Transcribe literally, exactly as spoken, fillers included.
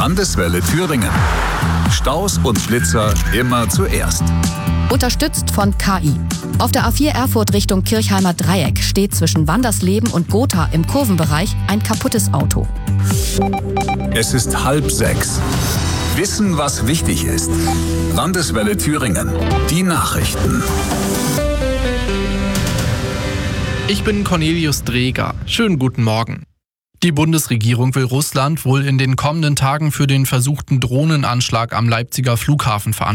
Landeswelle Thüringen. Staus und Blitzer immer zuerst. Unterstützt von K I. Auf der A vier Erfurt Richtung Kirchheimer Dreieck steht zwischen Wandersleben und Gotha im Kurvenbereich ein kaputtes Auto. Es ist halb sechs. Wissen, was wichtig ist. Landeswelle Thüringen. Die Nachrichten. Ich bin Cornelius Dreger. Schönen guten Morgen. Die Bundesregierung will Russland wohl in den kommenden Tagen für den versuchten Drohnenanschlag am Leipziger Flughafen verantworten.